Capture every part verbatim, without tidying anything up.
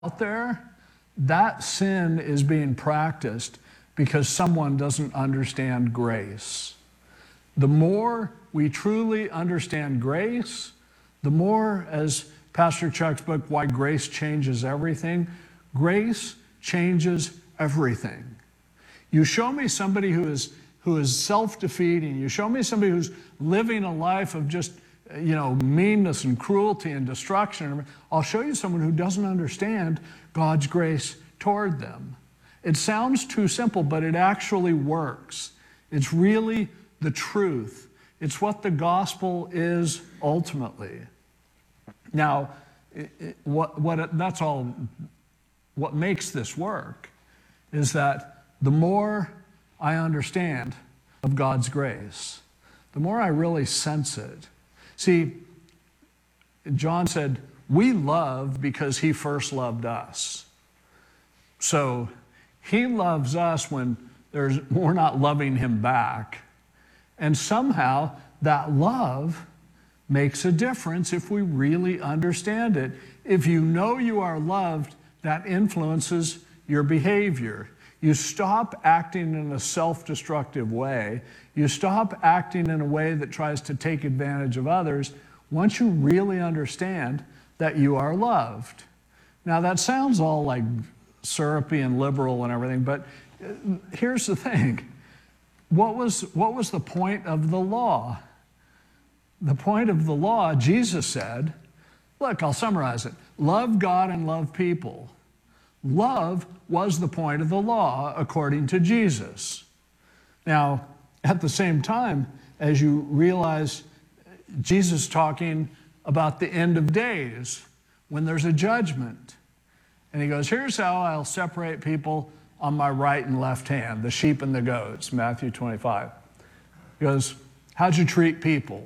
out there, that sin is being practiced because someone doesn't understand grace. The more we truly understand grace, the more, as Pastor Chuck's book, Why Grace Changes Everything, grace changes everything. You show me somebody who is who is self-defeating. You show me somebody who's living a life of just, you know, meanness and cruelty and destruction. I'll show you someone who doesn't understand God's grace toward them. It sounds too simple, but it actually works. It's really the truth. It's what the gospel is ultimately. Now, it, it, what, what it, that's all, what makes this work is that the more I understand of God's grace, the more I really sense it. See, John said, we love because he first loved us. So he loves us when there's, we're not loving him back. And somehow that love makes a difference if we really understand it. If you know you are loved, that influences your behavior. You stop acting in a self-destructive way. You stop acting in a way that tries to take advantage of others once you really understand that you are loved. Now, that sounds all like syrupy and liberal and everything, but here's the thing. What was, what was the point of the law? The point of the law, Jesus said, look, I'll summarize it. Love God and love people. Love was the point of the law according to Jesus. Now, at the same time, as you realize Jesus talking about the end of days, when there's a judgment, and he goes, here's how I'll separate people on my right and left hand, the sheep and the goats, Matthew twenty-five. He goes, how'd you treat people?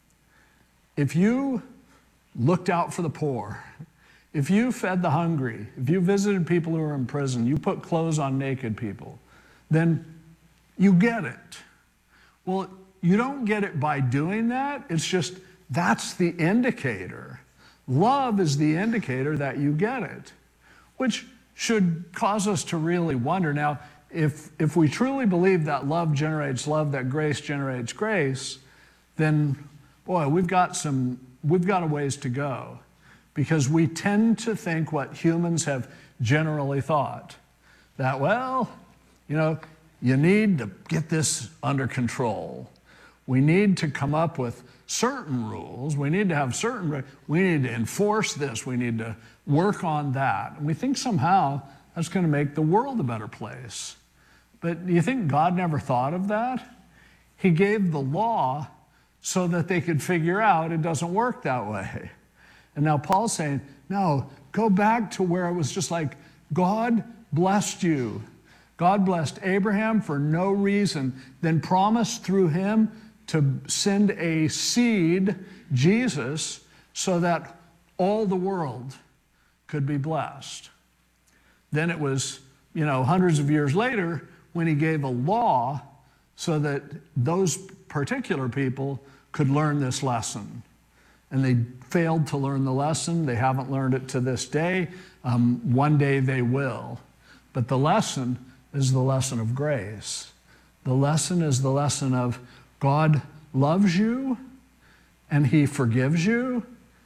If you looked out for the poor, if you fed the hungry, if you visited people who are in prison, you put clothes on naked people, then you get it. Well, you don't get it by doing that. It's just, that's the indicator. Love is the indicator that you get it, which should cause us to really wonder. Now, if, if we truly believe that love generates love, that grace generates grace, then, boy, we've got some, we've got a ways to go. Because we tend to think what humans have generally thought. That, well, you know, you need to get this under control. We need to come up with certain rules. We need to have certain, we need to enforce this. We need to work on that. And we think somehow that's going to make the world a better place. But do you think God never thought of that? He gave the law so that they could figure out it doesn't work that way. And now Paul's saying, no, go back to where it was just like, God blessed you. God blessed Abraham for no reason, then promised through him to send a seed, Jesus, so that all the world could be blessed. Then it was, you know, hundreds of years later when he gave a law so that those particular people could learn this lesson. And they failed to learn the lesson. They haven't learned it to this day. Um, one day they will. But the lesson is the lesson of grace. The lesson is the lesson of God loves you and he forgives you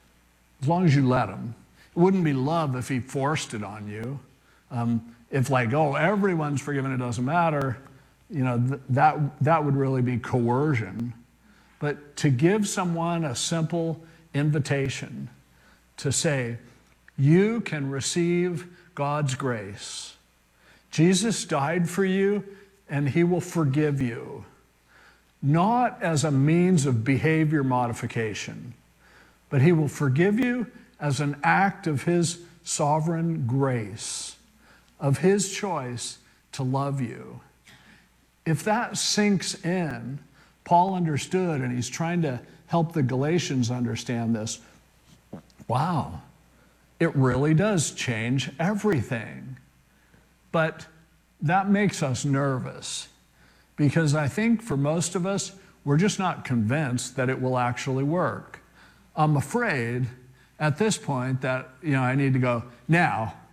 as long as you let him. It wouldn't be love if he forced it on you. Um, if like, oh, everyone's forgiven, it doesn't matter, you know, th- that, that would really be coercion. But to give someone a simple invitation to say, you can receive God's grace. Jesus died for you and he will forgive you. Not as a means of behavior modification, but he will forgive you as an act of his sovereign grace, of his choice to love you. If that sinks in, Paul understood, and he's trying to help the Galatians understand this. Wow, it really does change everything. But that makes us nervous because I think for most of us, we're just not convinced that it will actually work. I'm afraid at this point that, you know, I need to go, now,